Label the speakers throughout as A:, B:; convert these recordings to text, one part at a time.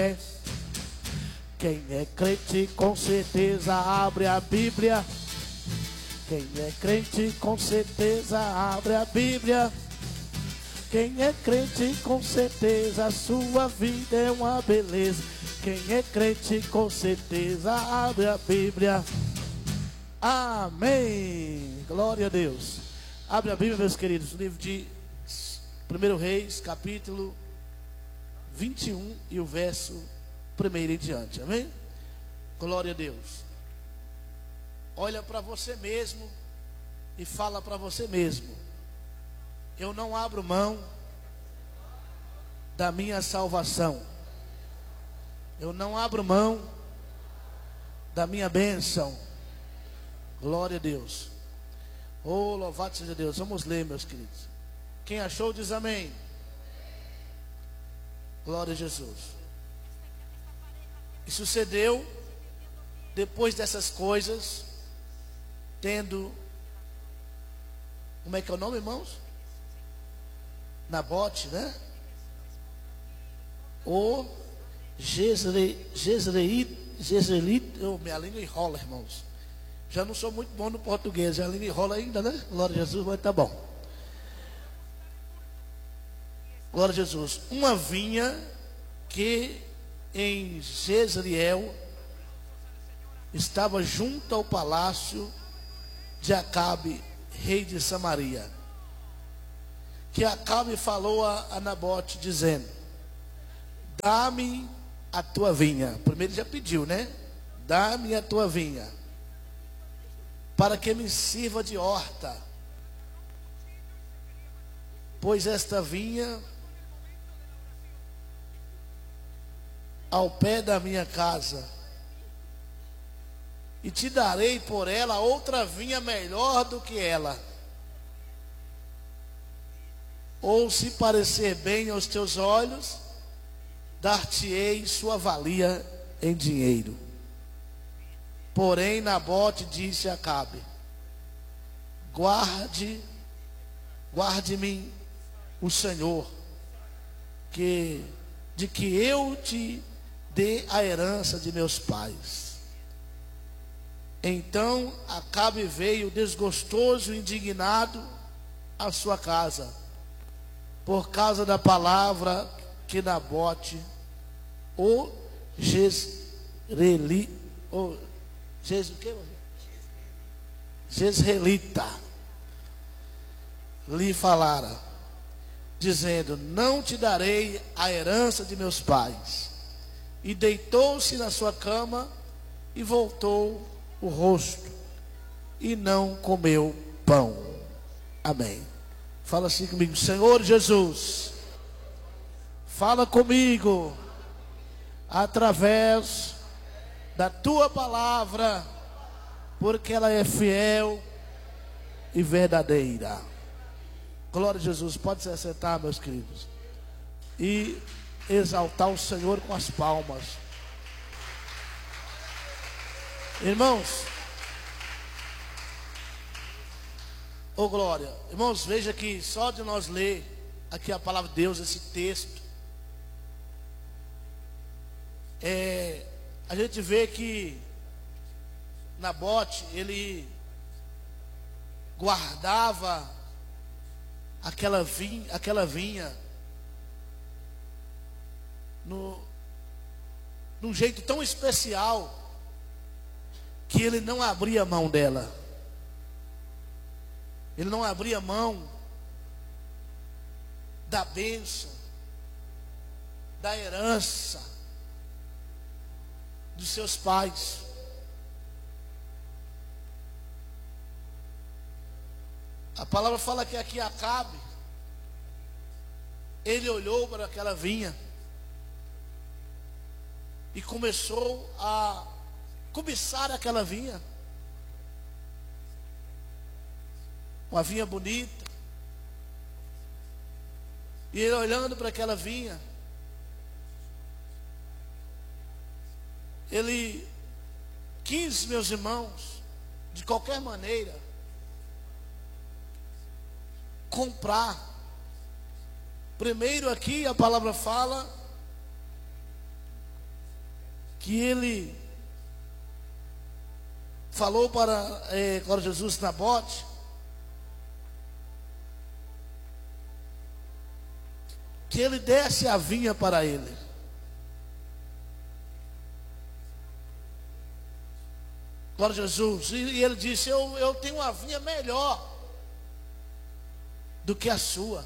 A: Quem é crente com certeza abre a Bíblia. Quem é crente com certeza abre a Bíblia. Quem é crente com certeza a sua vida é uma beleza. Quem é crente com certeza abre a Bíblia. Amém. Glória a Deus. Abre a Bíblia, meus queridos, livro de 1 Reis, capítulo 21 e o verso 1 em diante. Amém? Glória a Deus. Olha para você mesmo e fala para você mesmo: eu não abro mão da minha salvação. Eu não abro mão da minha bênção. Glória a Deus. Oh, louvado seja Deus. Vamos ler, meus queridos. Quem achou diz amém. Glória a Jesus. E sucedeu, depois dessas coisas, tendo, como é que é o nome, irmãos? Nabote, né? O Jezreelita, minha língua enrola, irmãos. Já não sou muito bom no português, a língua enrola ainda, né? Glória a Jesus, mas tá bom. Glória a Jesus. Uma vinha que em Jezreel estava junto ao palácio de Acabe, rei de Samaria. Que Acabe falou a Nabote, dizendo: dá-me a tua vinha. Primeiro ele já pediu, né? Dá-me a tua vinha, para que me sirva de horta, pois esta vinha ao pé da minha casa, e te darei por ela outra vinha melhor do que ela. Ou se parecer bem aos teus olhos, dar-te-ei sua valia em dinheiro. Porém Nabote disse a Acabe: guarde-me o Senhor, de que eu te dê a herança de meus pais. Então Acabe veio desgostoso e indignado à sua casa, por causa da palavra que Nabote, o Jezreelita, lhe falara, dizendo: não te darei a herança de meus pais. E deitou-se na sua cama e voltou o rosto, e não comeu pão. Amém. Fala assim comigo: Senhor Jesus, fala comigo através da tua palavra, porque ela é fiel e verdadeira. Glória a Jesus. Pode se assentar, meus queridos, e exaltar o Senhor com as palmas. Irmãos, ô glória. Irmãos, veja que só de nós ler aqui a palavra de Deus, esse texto, a gente vê que Nabote, ele guardava aquela vinha num jeito tão especial, que ele não abria mão dela. Ele não abria mão da bênção, da herança dos seus pais. A palavra fala que aqui Acabe, ele olhou para aquela vinha e começou a cobiçar aquela vinha. Uma vinha bonita. E ele olhando para aquela vinha, ele quis, meus irmãos, de qualquer maneira, comprar. Primeiro aqui a palavra fala que ele falou para Jesus Nabote, que ele desse a vinha para ele. Glória a Jesus. E ele disse: eu tenho uma vinha melhor do que a sua.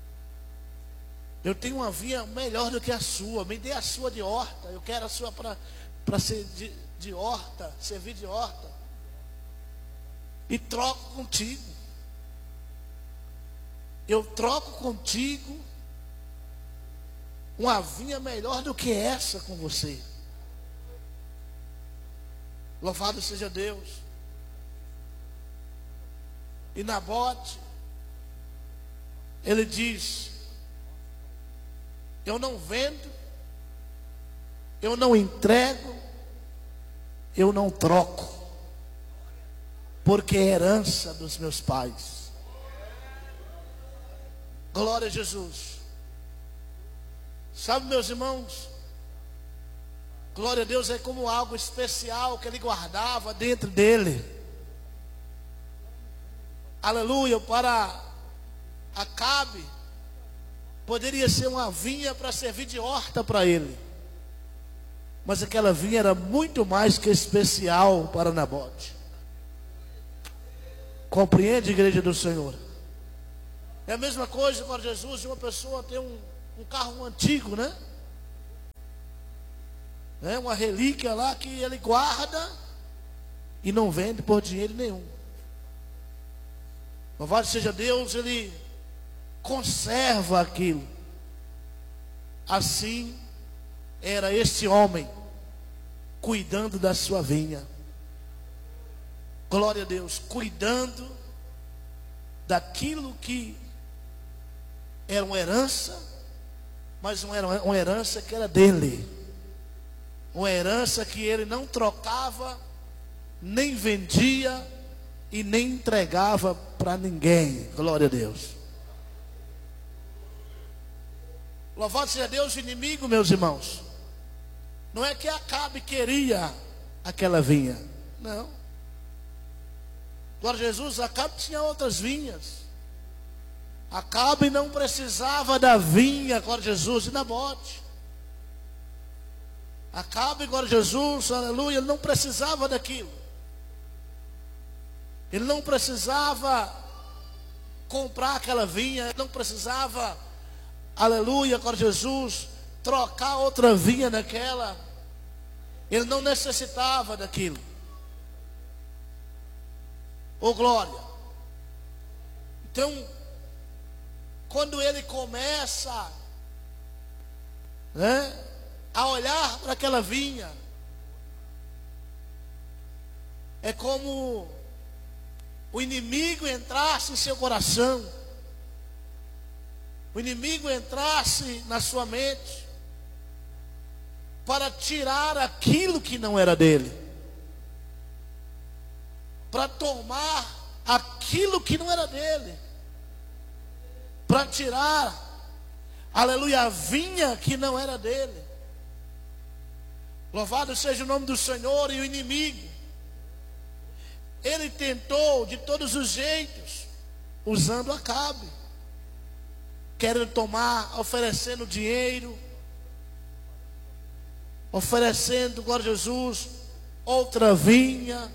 A: Eu tenho uma vinha melhor do que a sua. Me dê a sua de horta. Eu quero a sua para ser de horta, servir de horta. E troco contigo. Eu troco contigo uma vinha melhor do que essa com você. Louvado seja Deus. E Nabote, ele diz: eu não vendo, eu não entrego, eu não troco, porque é herança dos meus pais. Glória a Jesus. Sabe, meus irmãos, glória a Deus, é como algo especial que ele guardava dentro dele. Aleluia. Para Acabe, poderia ser uma vinha para servir de horta para ele, mas aquela vinha era muito mais que especial para Nabote. Compreende, igreja do Senhor? É a mesma coisa para Jesus, de uma pessoa ter um carro antigo, né? É uma relíquia lá que ele guarda e não vende por dinheiro nenhum. Louvado seja Deus, ele conserva aquilo. Assim era este homem cuidando da sua vinha. Glória a Deus, cuidando daquilo que era uma herança, mas não era uma herança que era dele. Uma herança que ele não trocava, nem vendia e nem entregava para ninguém. Glória a Deus. Louvado seja Deus. O inimigo, meus irmãos, não é que Acabe queria aquela vinha, não. Glória a Jesus. Acabe tinha outras vinhas. Acabe não precisava da vinha, glória a Jesus, de Nabote. Acabe, glória a Jesus, aleluia, ele não precisava daquilo. Ele não precisava comprar aquela vinha, ele não precisava, aleluia, glória a Jesus, trocar outra vinha daquela. Ele não necessitava daquilo. Oh, glória. Então, quando ele começa, né, a olhar para aquela vinha, é como o inimigo entrasse em seu coração, o inimigo entrasse na sua mente, para tirar aquilo que não era dele, para tomar aquilo que não era dele, para tirar, aleluia, a vinha que não era dele. Louvado seja o nome do Senhor. E o inimigo, ele tentou de todos os jeitos, usando Acabe, querendo tomar, oferecendo dinheiro, oferecendo, glória a Jesus, outra vinha.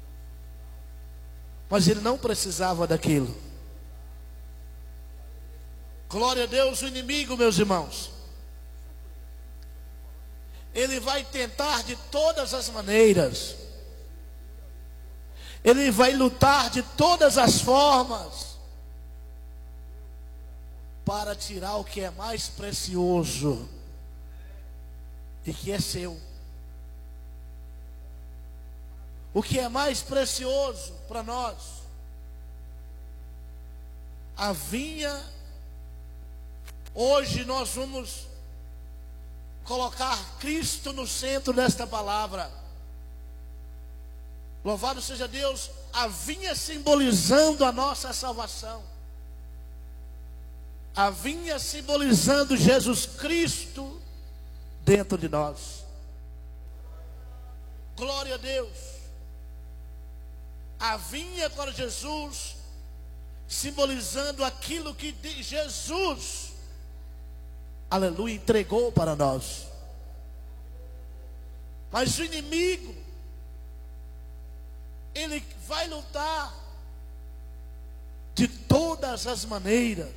A: Mas ele não precisava daquilo. Glória a Deus. O inimigo, meus irmãos, ele vai tentar de todas as maneiras, ele vai lutar de todas as formas, para tirar o que é mais precioso e que é seu. O que é mais precioso para nós? A vinha. Hoje nós vamos colocar Cristo no centro desta palavra. Louvado seja Deus. A vinha simbolizando a nossa salvação. A vinha simbolizando Jesus Cristo dentro de nós. Glória a Deus. A vinha para Jesus, simbolizando aquilo que Jesus, aleluia, entregou para nós. Mas o inimigo, ele vai lutar de todas as maneiras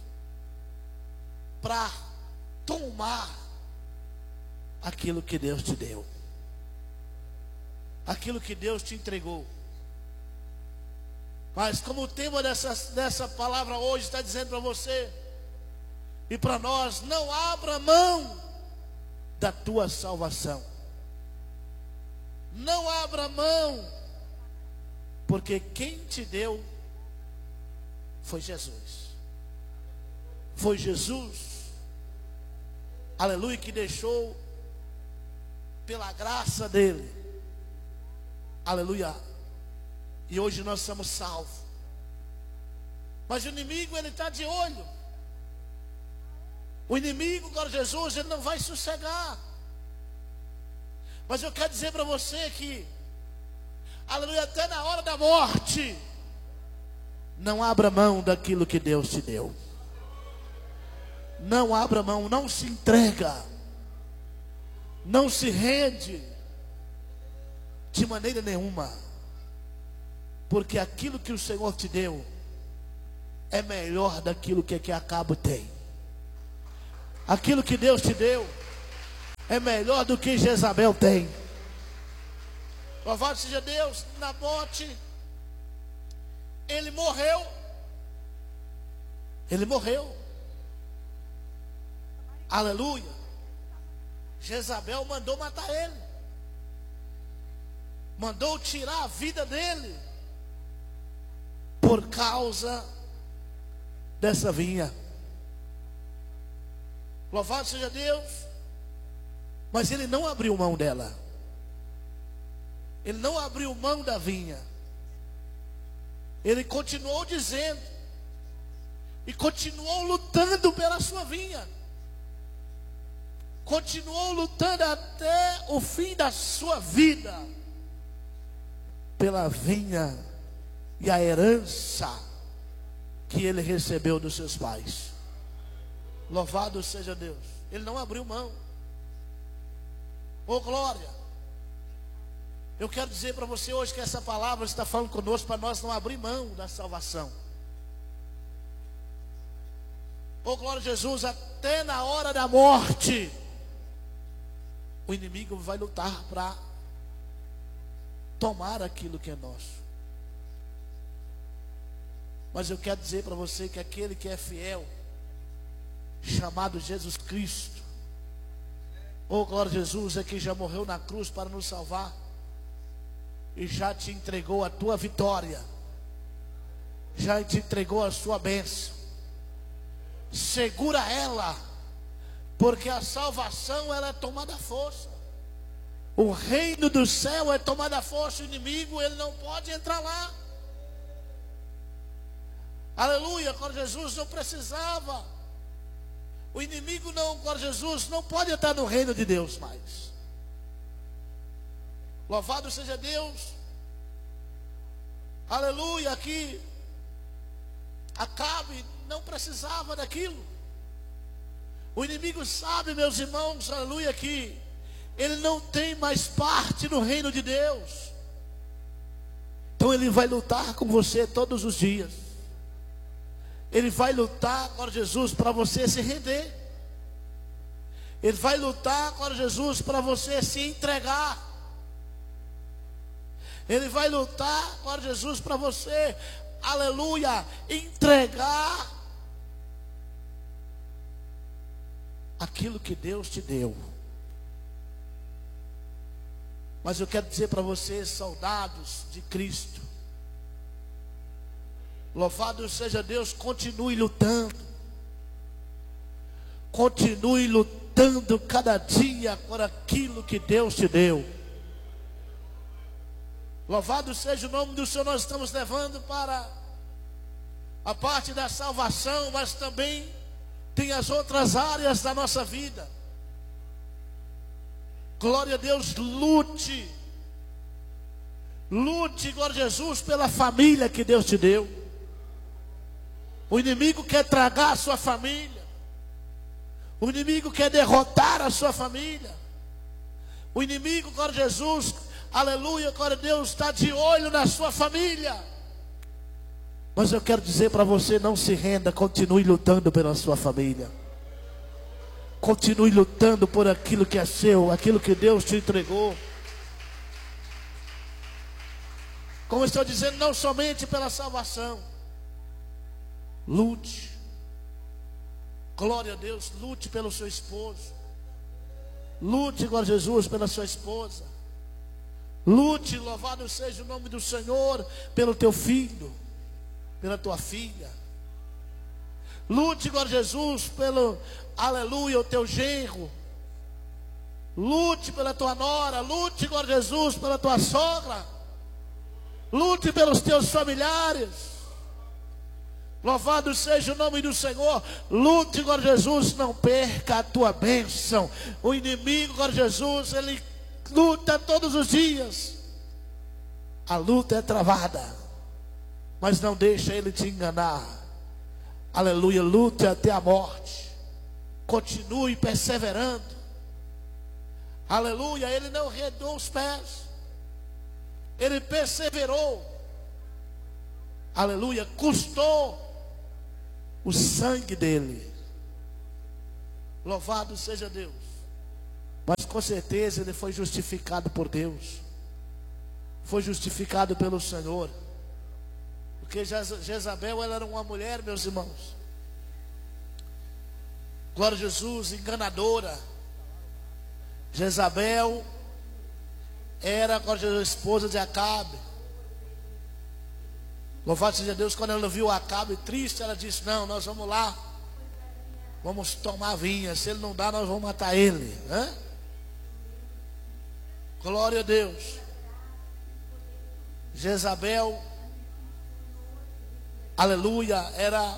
A: para tomar aquilo que Deus te deu, aquilo que Deus te entregou. Mas como o tema dessa palavra hoje está dizendo para você e para nós, não abra mão da tua salvação. Não abra mão, porque quem te deu foi Jesus. Foi Jesus, aleluia, que deixou pela graça dele, aleluia, e hoje nós somos salvos. Mas o inimigo, ele está de olho. O inimigo, agora Jesus, ele não vai sossegar. Mas eu quero dizer para você que, aleluia, até na hora da morte, não abra mão daquilo que Deus te deu. Não abra mão, não se entrega, não se rende de maneira nenhuma, porque aquilo que o Senhor te deu é melhor daquilo que Acabe tem. Aquilo que Deus te deu é melhor do que Jezabel tem. Louvado seja Deus. Nabote, ele morreu. Ele morreu. Aleluia. Jezabel mandou matar ele. Mandou tirar a vida dele por causa dessa vinha. Louvado seja Deus. Mas ele não abriu mão dela. Ele não abriu mão da vinha. Ele continuou dizendo e continuou lutando pela sua vinha. Continuou lutando até o fim da sua vida pela vinha e a herança que ele recebeu dos seus pais. Louvado seja Deus. Ele não abriu mão. Oh glória. Eu quero dizer para você hoje que essa palavra está falando conosco para nós não abrir mão da salvação. Oh glória a Jesus, até na hora da morte o inimigo vai lutar para tomar aquilo que é nosso. Mas eu quero dizer para você que aquele que é fiel, chamado Jesus Cristo, oh glória a Jesus, é que já morreu na cruz para nos salvar e já te entregou a tua vitória, já te entregou a sua bênção. Segura ela, porque a salvação, ela é tomada à força. O reino do céu é tomado à força. O inimigo, ele não pode entrar lá. Aleluia. Glória a Jesus, não precisava. O inimigo não, glória a Jesus, não pode entrar no reino de Deus mais. Louvado seja Deus. Aleluia. Aqui Acabe não precisava daquilo. O inimigo sabe, meus irmãos, aleluia, que ele não tem mais parte no reino de Deus. Então ele vai lutar com você todos os dias. Ele vai lutar, glória a Jesus, para você se render. Ele vai lutar, glória a Jesus, para você se entregar. Ele vai lutar, glória a Jesus, para você, aleluia, entregar aquilo que Deus te deu. Mas eu quero dizer para vocês, soldados de Cristo, louvado seja Deus, continue lutando. Continue lutando cada dia por aquilo que Deus te deu. Louvado seja o nome do Senhor. Nós estamos levando para a parte da salvação, mas também tem as outras áreas da nossa vida. Glória a Deus, lute Lute, glória a Jesus, pela família que Deus te deu. O inimigo quer tragar a sua família. O inimigo quer derrotar a sua família. O inimigo, glória a Jesus, aleluia, glória a Deus, está de olho na sua família. Mas eu quero dizer para você, não se renda, continue lutando pela sua família. Continue lutando por aquilo que é seu, aquilo que Deus te entregou. Como eu estou dizendo, não somente pela salvação. Lute. Glória a Deus, lute pelo seu esposo. Lute, glória a Jesus, pela sua esposa. Lute, louvado seja o nome do Senhor, pelo teu filho, pela tua filha. Lute, glória a Jesus, pelo, aleluia, o teu genro. Lute pela tua nora. Lute, glória a Jesus, pela tua sogra. Lute pelos teus familiares. Louvado seja o nome do Senhor. Lute, glória a Jesus, não perca a tua bênção. O inimigo, glória a Jesus, ele luta todos os dias. A luta é travada, mas não deixa ele te enganar. Aleluia, lute até a morte. Continue perseverando. Aleluia, ele não arredou os pés. Ele perseverou. Aleluia, custou o sangue dele. Louvado seja Deus. Mas com certeza ele foi justificado por Deus. Foi justificado pelo Senhor. Porque Jezabel, ela era uma mulher, meus irmãos, glória a Jesus, enganadora. Jezabel era, glória a Jesus, esposa de Acabe. Louvado seja Deus. Quando ela viu Acabe triste, ela disse: não, nós vamos lá, vamos tomar vinha. Se ele não dá, nós vamos matar ele. Glória a Deus. Jezabel, aleluia, era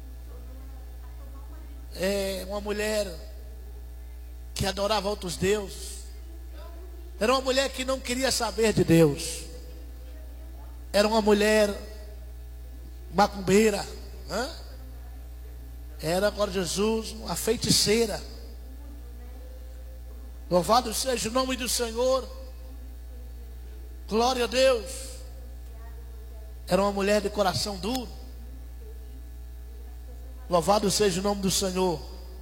A: uma mulher que adorava outros deuses. Era uma mulher que não queria saber de Deus. Era uma mulher macumbeira. Era, glória a Jesus, uma feiticeira. Louvado seja o nome do Senhor. Glória a Deus. Era uma mulher de coração duro. Louvado seja o nome do Senhor.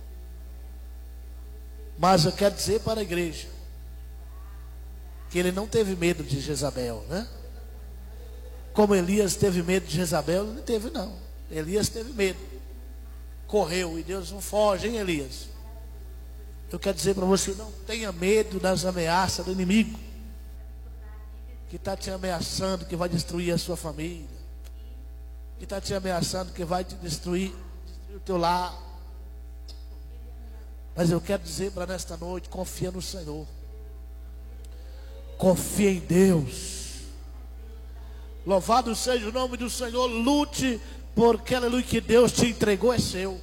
A: Mas eu quero dizer para a igreja que ele não teve medo de Jezabel, né? Como Elias teve medo de Jezabel, ele não teve não. Elias teve medo. Correu, e Deus não foge, hein, Elias? Eu quero dizer para você, não tenha medo das ameaças do inimigo, que está te ameaçando, que vai destruir a sua família, que está te ameaçando, que vai te destruir o teu lar. Mas eu quero dizer para nesta noite, confia no Senhor. Confia em Deus. Louvado seja o nome do Senhor. Lute, porque aleluia, que Deus te entregou é seu.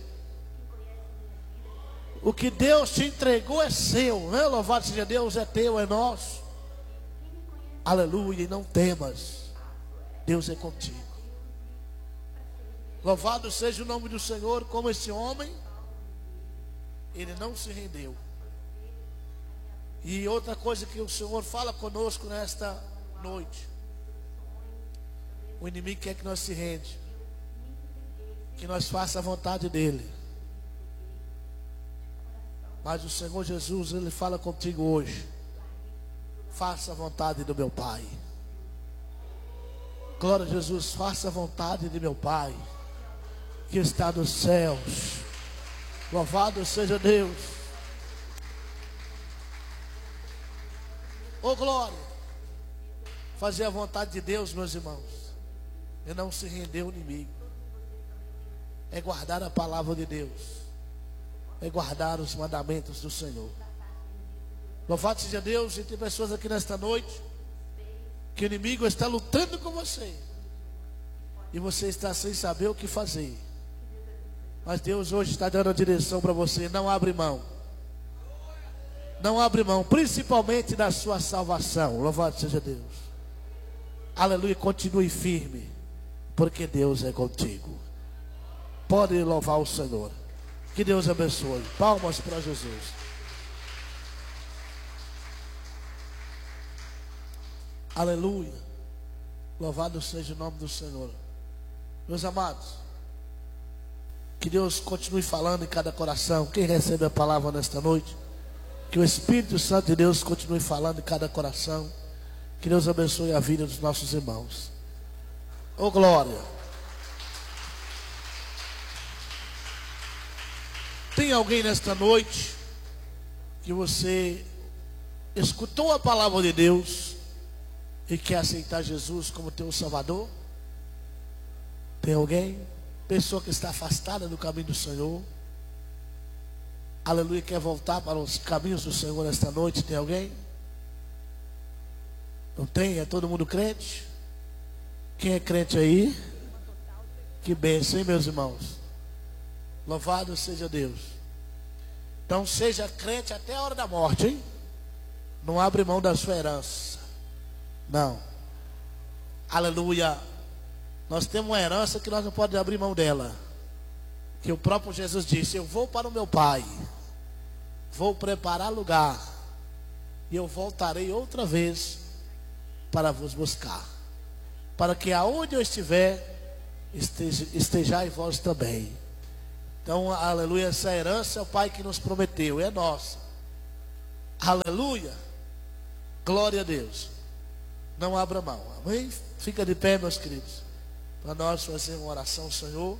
A: O que Deus te entregou é seu, né? Louvado seja Deus, é teu, é nosso. Aleluia, e não temas, Deus é contigo. Louvado seja o nome do Senhor. Como esse homem, ele não se rendeu. E outra coisa que o Senhor fala conosco nesta noite: o inimigo quer que nós se rende, que nós faça a vontade dele. Mas o Senhor Jesus, ele fala contigo hoje: faça a vontade do meu Pai. Glória a Jesus, faça a vontade de meu Pai que está nos céus. Louvado seja Deus. Oh glória. Fazer a vontade de Deus, meus irmãos, e não se render ao inimigo, é guardar a palavra de Deus, é guardar os mandamentos do Senhor. Louvado seja Deus. E tem pessoas aqui nesta noite que o inimigo está lutando com você, e você está sem saber o que fazer. Mas Deus hoje está dando a direção para você. Não abre mão. Não abre mão, principalmente da sua salvação. Louvado seja Deus. Aleluia, continue firme, porque Deus é contigo. Pode louvar o Senhor. Que Deus abençoe. Palmas para Jesus. Aleluia. Louvado seja o nome do Senhor. Meus amados, que Deus continue falando em cada coração. Quem recebe a palavra nesta noite, que o Espírito Santo de Deus continue falando em cada coração. Que Deus abençoe a vida dos nossos irmãos. Oh glória. Tem alguém nesta noite que você escutou a palavra de Deus e quer aceitar Jesus como teu Salvador? Tem alguém? Pessoa que está afastada do caminho do Senhor, aleluia, quer voltar para os caminhos do Senhor nesta noite? Tem alguém? Não tem? É todo mundo crente? Quem é crente aí? Que bênção, hein, meus irmãos? Louvado seja Deus. Então seja crente até a hora da morte, hein? Não abre mão da sua herança. Não. Aleluia. Nós temos uma herança que nós não podemos abrir mão dela. Que o próprio Jesus disse: eu vou para o meu Pai, vou preparar lugar, e eu voltarei outra vez para vos buscar, para que aonde eu estiver, estejai vós também. Então, aleluia, essa herança é o Pai que nos prometeu, é nossa. Aleluia. Glória a Deus. Não abra mão, amém? Fica de pé, meus queridos, para nós fazer uma oração, Senhor.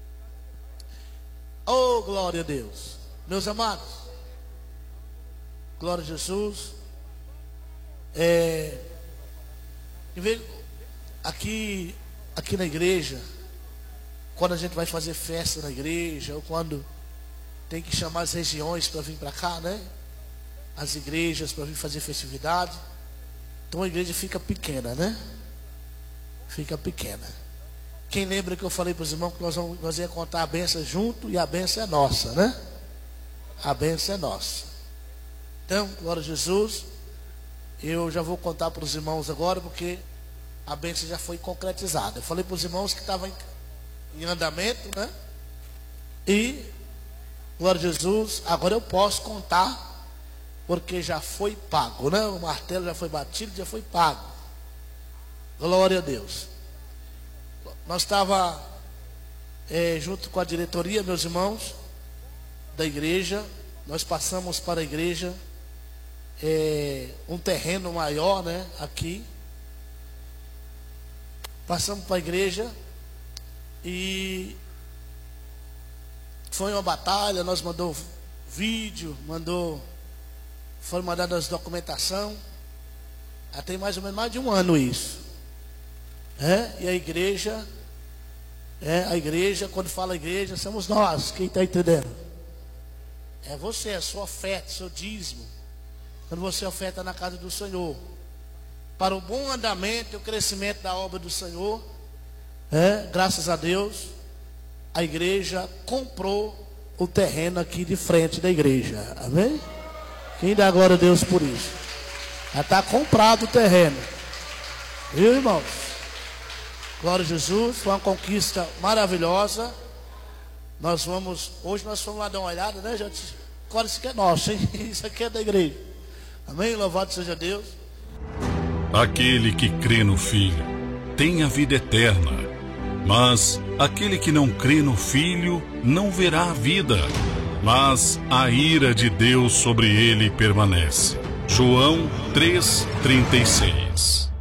A: Oh, glória a Deus. Meus amados, glória a Jesus. Aqui na igreja, quando a gente vai fazer festa na igreja, ou quando tem que chamar as regiões para vir para cá, né? As igrejas para vir fazer festividade. Então a igreja fica pequena, né? Fica pequena. Quem lembra que eu falei para os irmãos que nós ia contar a bênção junto, e a bênção é nossa, né? A bênção é nossa. Então, glória a Jesus. Eu já vou contar para os irmãos agora, porque a bênção já foi concretizada. Eu falei para os irmãos que estavam em andamento, né? E, glória a Jesus, agora eu posso contar, porque já foi pago, né? O martelo já foi batido, já foi pago. Glória a Deus. Nós estávamos junto com a diretoria, meus irmãos, da igreja. Nós passamos para a igreja um terreno maior, né? Aqui. Passamos para a igreja e foi uma batalha. Nós mandou vídeo, foi mandada as documentação. Já tem mais ou menos mais de um ano isso. E a igreja, quando fala igreja, somos nós. Quem está entendendo? É você, a sua oferta, seu dízimo. Quando você oferta na casa do Senhor, para o bom andamento e o crescimento da obra do Senhor, graças a Deus, a igreja comprou o terreno aqui de frente da igreja. Amém? Quem dá glória a Deus por isso? Já está comprado o terreno. Viu, irmãos? Glória a Jesus. Foi uma conquista maravilhosa. Hoje nós fomos lá dar uma olhada, né, gente? Agora isso aqui é nosso, hein? Isso aqui é da igreja. Amém? Louvado seja Deus.
B: Aquele que crê no Filho tem a vida eterna, mas aquele que não crê no Filho não verá a vida, mas a ira de Deus sobre ele permanece. João 3,36.